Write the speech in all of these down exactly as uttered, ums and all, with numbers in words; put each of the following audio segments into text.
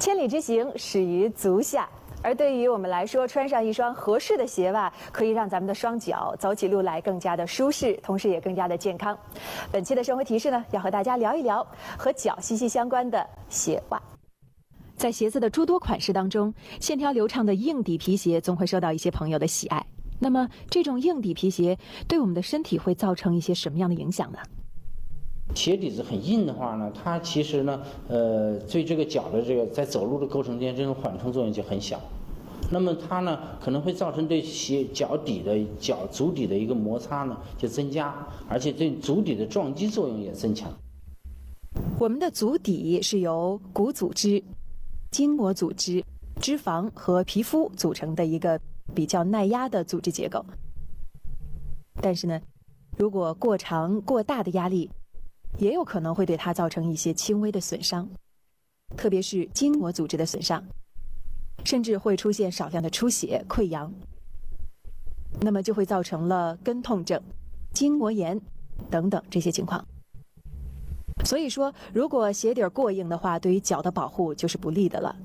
千里之行，始于足下。而对于我们来说，穿上一双合适的鞋袜，可以让咱们的双脚走起路来更加的舒适，同时也更加的健康。本期的生活提示呢，要和大家聊一聊和脚息息相关的鞋袜。在鞋子的诸多款式当中，线条流畅的硬底皮鞋总会受到一些朋友的喜爱。那么，这种硬底皮鞋对我们的身体会造成一些什么样的影响呢？ 鞋底子很硬的话呢，它其实呢，呃，对这个脚的这个在走路的过程间，这种缓冲作用就很小。那么它呢，可能会造成对鞋脚底的脚足底的一个摩擦呢就增加，而且对足底的撞击作用也增强。 我们的足底是由骨组织、筋膜组织、脂肪和皮肤组成的一个比较耐压的组织结构。但是呢，如果过长过大的压力，也有可能会对它造成一些轻微的损伤，特别是筋膜组织的损伤，甚至会出现少量的出血、溃疡，那么就会造成了跟痛症、筋膜炎等等这些情况。所以说，如果鞋底过硬的话，对于脚的保护就是不利的了。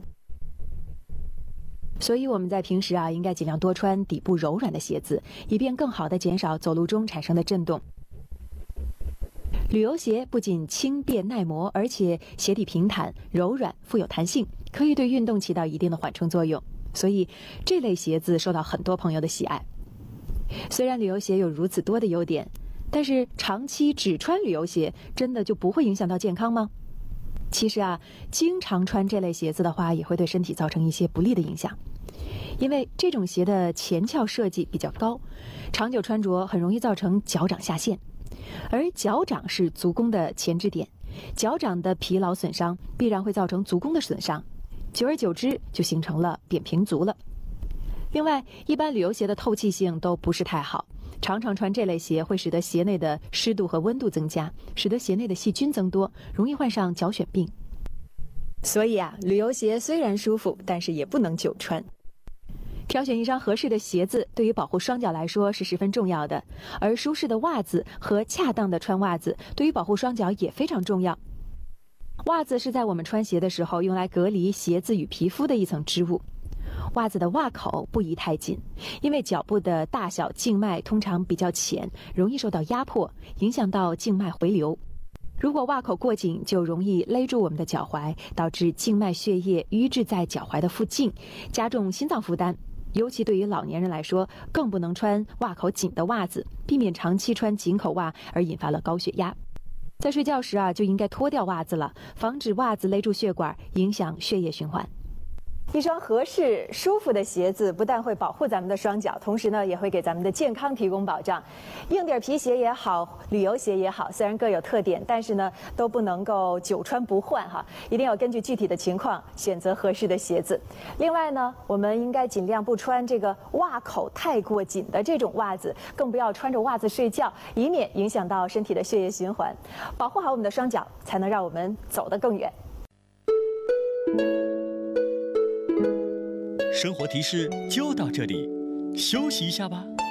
所以我们在平时啊，应该尽量多穿底部柔软的鞋子，以便更好地减少走路中产生的震动。旅游鞋不仅轻便耐磨，而且鞋底平坦、柔软、富有弹性，可以对运动起到一定的缓冲作用。所以这类鞋子受到很多朋友的喜爱。虽然旅游鞋有如此多的优点，但是长期只穿旅游鞋，真的就不会影响到健康吗？其实啊，经常穿这类鞋子的话，也会对身体造成一些不利的影响。因为这种鞋的前翘设计比较高，长久穿着很容易造成脚掌下陷。而脚掌是足弓的前置点，脚掌的疲劳损伤必然会造成足弓的损伤，久而久之就形成了扁平足了。另外，一般旅游鞋的透气性都不是太好，常常穿这类鞋会使得鞋内的湿度和温度增加，使得鞋内的细菌增多，容易患上脚癣病。所以啊，旅游鞋虽然舒服，但是也不能久穿。挑选一双合适的鞋子，对于保护双脚来说是十分重要的，而舒适的袜子和恰当的穿袜子对于保护双脚也非常重要。袜子是在我们穿鞋的时候用来隔离鞋子与皮肤的一层织物。袜子的袜口不宜太紧，因为脚部的大小静脉通常比较浅，容易受到压迫，影响到静脉回流。如果袜口过紧，就容易勒住我们的脚踝，导致静脉血液淤滞在脚踝的附近，加重心脏负担。尤其对于老年人来说，更不能穿袜口紧的袜子，避免长期穿紧口袜而引发了高血压。在睡觉时啊，就应该脱掉袜子了，防止袜子勒住血管，影响血液循环。一双合适、舒服的鞋子不但会保护咱们的双脚，同时呢，也会给咱们的健康提供保障。硬底皮鞋也好，旅游鞋也好，虽然各有特点，但是呢，都不能够久穿不换哈，一定要根据具体的情况选择合适的鞋子。另外呢，我们应该尽量不穿这个袜口太过紧的这种袜子，更不要穿着袜子睡觉，以免影响到身体的血液循环。保护好我们的双脚，才能让我们走得更远。 生活提示就到这里，休息一下吧。